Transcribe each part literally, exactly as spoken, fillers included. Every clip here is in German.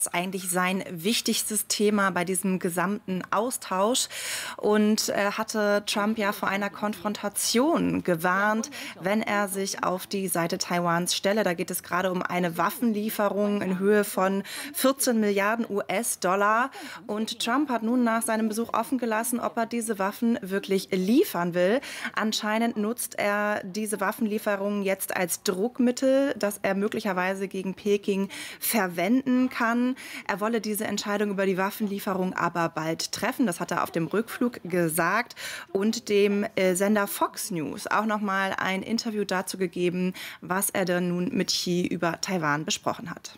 ist eigentlich sein wichtigstes Thema bei diesem gesamten Austausch. Und er hatte Trump ja vor einer Konfrontation gewarnt, wenn er sich auf die Seite Taiwans stelle. Da geht es gerade um eine Waffenlieferung in Höhe von vierzehn Milliarden U S-Dollar. Und Trump hat nun nach seinem Besuch offen gelassen, ob er diese Waffen wirklich liefern will. Anscheinend nutzt er diese Waffenlieferungen jetzt als Druckmittel, das er möglicherweise gegen Peking verwenden kann. Er wolle diese Entscheidung über die Waffenlieferung aber bald treffen. Das hat er auf dem Rückflug gesagt und dem äh, Sender Fox News auch noch mal ein Interview dazu gegeben, was er dann nun mit Xi über Taiwan besprochen hat.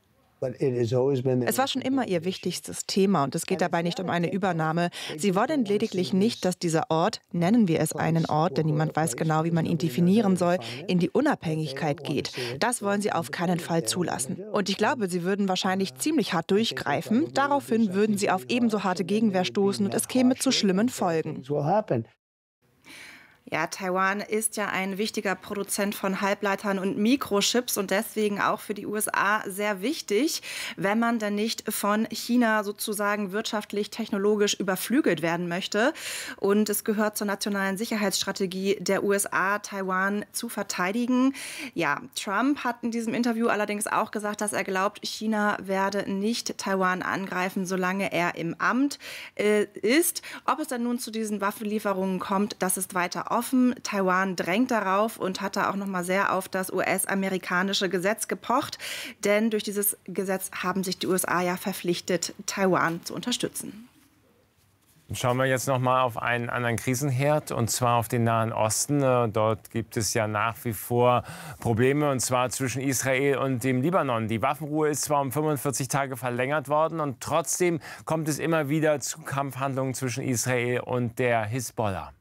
Es war schon immer ihr wichtigstes Thema und es geht dabei nicht um eine Übernahme. Sie wollen lediglich nicht, dass dieser Ort, nennen wir es einen Ort, denn niemand weiß genau, wie man ihn definieren soll, in die Unabhängigkeit geht. Das wollen sie auf keinen Fall zulassen. Und ich glaube, sie würden wahrscheinlich ziemlich hart durchgreifen. Daraufhin würden sie auf ebenso harte Gegenwehr stoßen und es käme zu schlimmen Folgen. Ja, Taiwan ist ja ein wichtiger Produzent von Halbleitern und Mikrochips und deswegen auch für die U S A sehr wichtig, wenn man dann nicht von China sozusagen wirtschaftlich, technologisch überflügelt werden möchte. Und es gehört zur nationalen Sicherheitsstrategie der U S A, Taiwan zu verteidigen. Ja, Trump hat in diesem Interview allerdings auch gesagt, dass er glaubt, China werde nicht Taiwan angreifen, solange er im Amt äh, ist. Ob es dann nun zu diesen Waffenlieferungen kommt, das ist weiter offen. Taiwan drängt darauf und hat da auch noch mal sehr auf das U S-amerikanische Gesetz gepocht. Denn durch dieses Gesetz haben sich die U S A ja verpflichtet, Taiwan zu unterstützen. Schauen wir jetzt noch mal auf einen anderen Krisenherd, und zwar auf den Nahen Osten. Dort gibt es ja nach wie vor Probleme, und zwar zwischen Israel und dem Libanon. Die Waffenruhe ist zwar um fünfundvierzig Tage verlängert worden, und trotzdem kommt es immer wieder zu Kampfhandlungen zwischen Israel und der Hisbollah.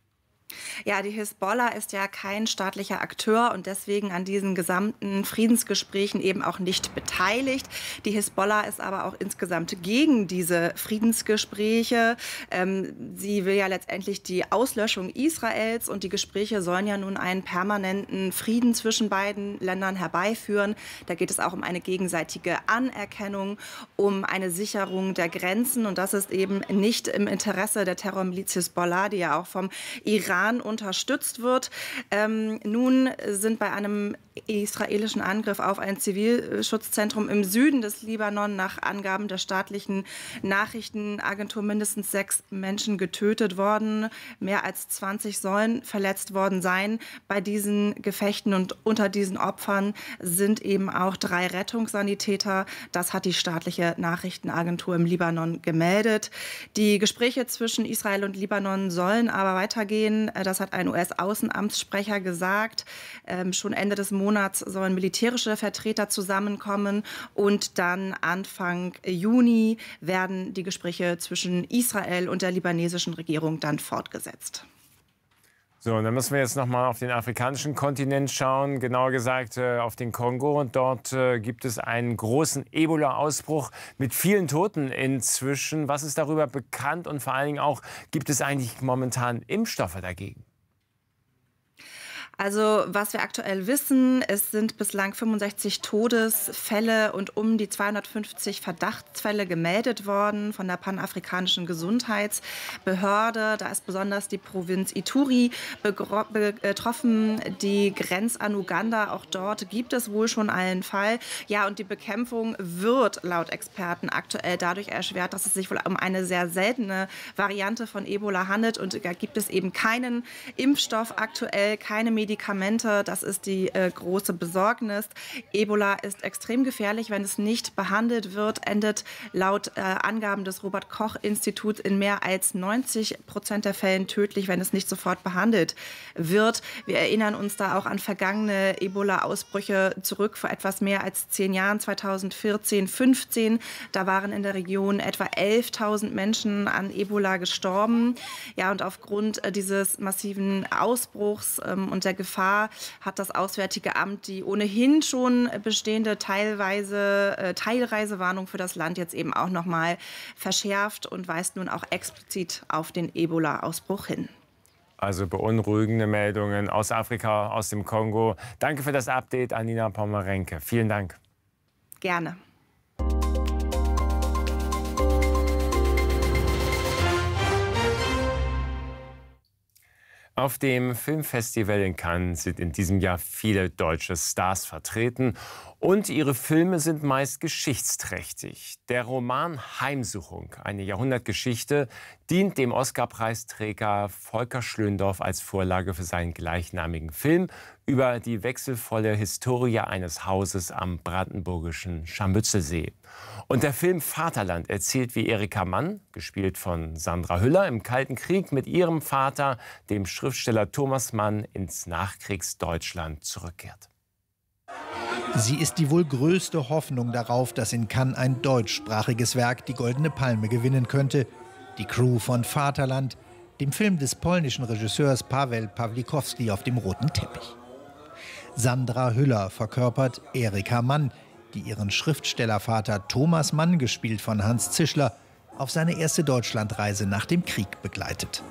Ja, die Hisbollah ist ja kein staatlicher Akteur und deswegen an diesen gesamten Friedensgesprächen eben auch nicht beteiligt. Die Hisbollah ist aber auch insgesamt gegen diese Friedensgespräche. Ähm, sie will ja letztendlich die Auslöschung Israels, und die Gespräche sollen ja nun einen permanenten Frieden zwischen beiden Ländern herbeiführen. Da geht es auch um eine gegenseitige Anerkennung, um eine Sicherung der Grenzen, und das ist eben nicht im Interesse der Terrormiliz Hisbollah, die ja auch vom Iran unterstützt wird. Ähm, nun sind bei einem israelischen Angriff auf ein Zivilschutzzentrum im Süden des Libanon nach Angaben der staatlichen Nachrichtenagentur mindestens sechs Menschen getötet worden. Mehr als zwanzig sollen verletzt worden sein bei diesen Gefechten, und unter diesen Opfern sind eben auch drei Rettungssanitäter. Das hat die staatliche Nachrichtenagentur im Libanon gemeldet. Die Gespräche zwischen Israel und Libanon sollen aber weitergehen. Das hat ein U S-Außenamtssprecher gesagt. Ähm, schon Ende des Monats sollen militärische Vertreter zusammenkommen, und dann Anfang Juni werden die Gespräche zwischen Israel und der libanesischen Regierung dann fortgesetzt. So, und dann müssen wir jetzt noch mal auf den afrikanischen Kontinent schauen, genauer gesagt äh, auf den Kongo. Und dort äh, gibt es einen großen Ebola-Ausbruch mit vielen Toten inzwischen. Was ist darüber bekannt, und vor allen Dingen auch, gibt es eigentlich momentan Impfstoffe dagegen? Also was wir aktuell wissen, es sind bislang fünfundsechzig Todesfälle und um die zweihundertfünfzig Verdachtsfälle gemeldet worden von der panafrikanischen Gesundheitsbehörde. Da ist besonders die Provinz Ituri betroffen, die grenzt an Uganda. Auch dort gibt es wohl schon einen Fall. Ja, und die Bekämpfung wird laut Experten aktuell dadurch erschwert, dass es sich wohl um eine sehr seltene Variante von Ebola handelt. Und da gibt es eben keinen Impfstoff aktuell, keine Medikamente. Medikamente, das ist die äh, große Besorgnis. Ebola ist extrem gefährlich, wenn es nicht behandelt wird, endet laut äh, Angaben des Robert-Koch-Instituts in mehr als neunzig Prozent der Fällen tödlich, wenn es nicht sofort behandelt wird. Wir erinnern uns da auch an vergangene Ebola-Ausbrüche zurück vor etwas mehr als zehn Jahren, zweitausendvierzehn, fünfzehn. Da waren in der Region etwa elftausend Menschen an Ebola gestorben. Ja, und aufgrund äh, dieses massiven Ausbruchs ähm, und der Gefahr hat das Auswärtige Amt die ohnehin schon bestehende teilweise äh, Teilreisewarnung für das Land jetzt eben auch noch mal verschärft und weist nun auch explizit auf den Ebola-Ausbruch hin. Also beunruhigende Meldungen aus Afrika, aus dem Kongo. Danke für das Update, Anina Pommerenke. Vielen Dank. Gerne. Auf dem Filmfestival in Cannes sind in diesem Jahr viele deutsche Stars vertreten und ihre Filme sind meist geschichtsträchtig. Der Roman Heimsuchung, eine Jahrhundertgeschichte, dient dem Oscar-Preisträger Volker Schlöndorff als Vorlage für seinen gleichnamigen Film über die wechselvolle Historie eines Hauses am brandenburgischen Scharmützelsee. Und der Film Vaterland erzählt, wie Erika Mann, gespielt von Sandra Hüller, im Kalten Krieg mit ihrem Vater, dem Schriftsteller Thomas Mann, ins Nachkriegsdeutschland zurückkehrt. Sie ist die wohl größte Hoffnung darauf, dass in Cannes ein deutschsprachiges Werk die Goldene Palme gewinnen könnte. Die Crew von Vaterland, dem Film des polnischen Regisseurs Paweł Pawlikowski auf dem roten Teppich. Sandra Hüller verkörpert Erika Mann, die ihren Schriftstellervater Thomas Mann, gespielt von Hans Zischler, auf seine erste Deutschlandreise nach dem Krieg begleitet.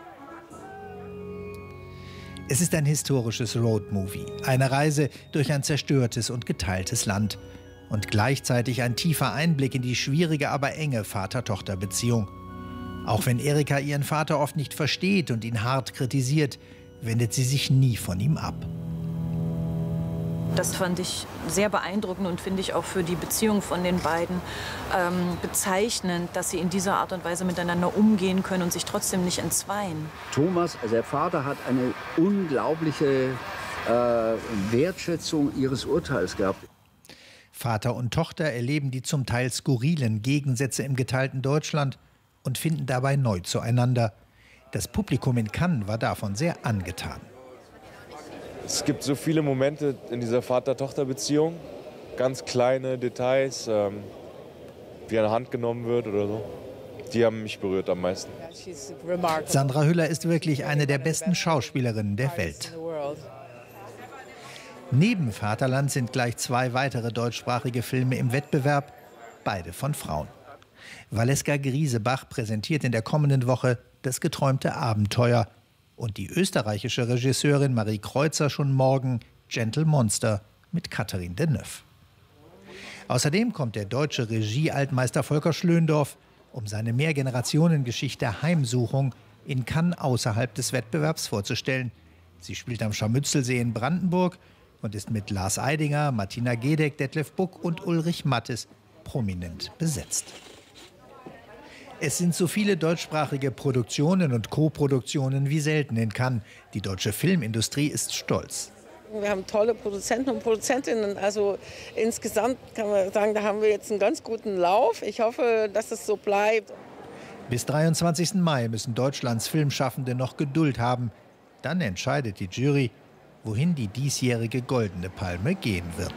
Es ist ein historisches Roadmovie, eine Reise durch ein zerstörtes und geteiltes Land und gleichzeitig ein tiefer Einblick in die schwierige, aber enge Vater-Tochter-Beziehung. Auch wenn Erika ihren Vater oft nicht versteht und ihn hart kritisiert, wendet sie sich nie von ihm ab. Das fand ich sehr beeindruckend und finde ich auch für die Beziehung von den beiden ähm, bezeichnend, dass sie in dieser Art und Weise miteinander umgehen können und sich trotzdem nicht entzweien. Thomas, also der Vater, hat eine unglaubliche äh, Wertschätzung ihres Urteils gehabt. Vater und Tochter erleben die zum Teil skurrilen Gegensätze im geteilten Deutschland und finden dabei neu zueinander. Das Publikum in Cannes war davon sehr angetan. Es gibt so viele Momente in dieser Vater-Tochter-Beziehung, ganz kleine Details, ähm, wie eine Hand genommen wird oder so. Die haben mich berührt am meisten. Sandra Hüller ist wirklich eine der besten Schauspielerinnen der Welt. Neben Vaterland sind gleich zwei weitere deutschsprachige Filme im Wettbewerb, beide von Frauen. Valeska Griesebach präsentiert in der kommenden Woche Das geträumte Abenteuer. Und die österreichische Regisseurin Marie Kreuzer schon morgen Gentle Monster mit Catherine Deneuve. Außerdem kommt der deutsche Regie-Altmeister Volker Schlöndorff, um seine Mehrgenerationengeschichte Heimsuchung in Cannes außerhalb des Wettbewerbs vorzustellen. Sie spielt am Scharmützelsee in Brandenburg und ist mit Lars Eidinger, Martina Gedeck, Detlef Buck und Ulrich Mattes prominent besetzt. Es sind so viele deutschsprachige Produktionen und Co-Produktionen wie selten in Cannes. Die deutsche Filmindustrie ist stolz. Wir haben tolle Produzenten und Produzentinnen. Also insgesamt kann man sagen, da haben wir jetzt einen ganz guten Lauf. Ich hoffe, dass es so bleibt. Bis dreiundzwanzigsten Mai müssen Deutschlands Filmschaffende noch Geduld haben. Dann entscheidet die Jury, wohin die diesjährige Goldene Palme gehen wird.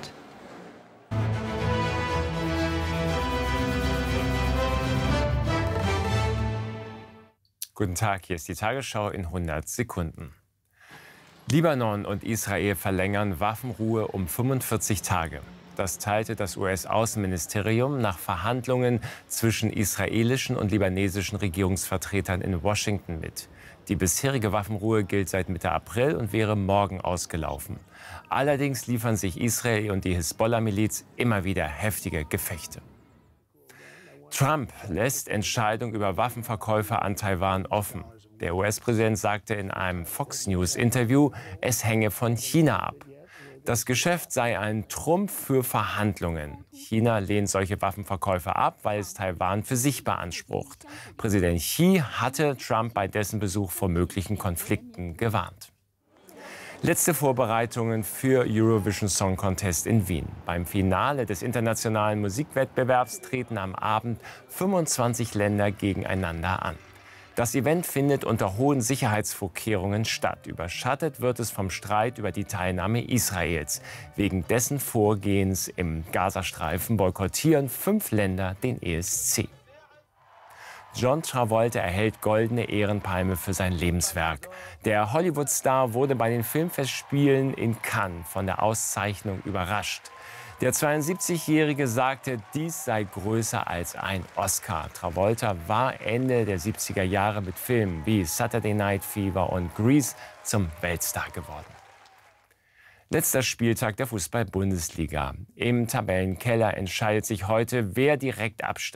Guten Tag, hier ist die Tagesschau in hundert Sekunden. Libanon und Israel verlängern Waffenruhe um fünfundvierzig Tage. Das teilte das U S-Außenministerium nach Verhandlungen zwischen israelischen und libanesischen Regierungsvertretern in Washington mit. Die bisherige Waffenruhe gilt seit Mitte April und wäre morgen ausgelaufen. Allerdings liefern sich Israel und die Hisbollah-Miliz immer wieder heftige Gefechte. Trump lässt Entscheidung über Waffenverkäufe an Taiwan offen. Der U S-Präsident sagte in einem Fox News-Interview, es hänge von China ab. Das Geschäft sei ein Trumpf für Verhandlungen. China lehnt solche Waffenverkäufe ab, weil es Taiwan für sich beansprucht. Präsident Xi hatte Trump bei dessen Besuch vor möglichen Konflikten gewarnt. Letzte Vorbereitungen für Eurovision Song Contest in Wien. Beim Finale des internationalen Musikwettbewerbs treten am Abend fünfundzwanzig Länder gegeneinander an. Das Event findet unter hohen Sicherheitsvorkehrungen statt. Überschattet wird es vom Streit über die Teilnahme Israels. Wegen dessen Vorgehens im Gazastreifen boykottieren fünf Länder den E S C. John Travolta erhält goldene Ehrenpalme für sein Lebenswerk. Der Hollywood-Star wurde bei den Filmfestspielen in Cannes von der Auszeichnung überrascht. Der zweiundsiebzigjährige sagte, dies sei größer als ein Oscar. Travolta war Ende der siebziger Jahre mit Filmen wie Saturday Night Fever und Grease zum Weltstar geworden. Letzter Spieltag der Fußball-Bundesliga. Im Tabellenkeller entscheidet sich heute, wer direkt absteigt.